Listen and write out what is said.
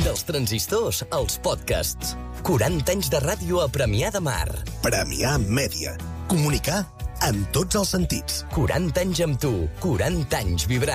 Dels transistors als podcasts. 40 anys de ràdio a Premià de Mar. Premià Mèdia. Comunicar en tots els sentits. 40 anys amb tu. 40 anys vibrant.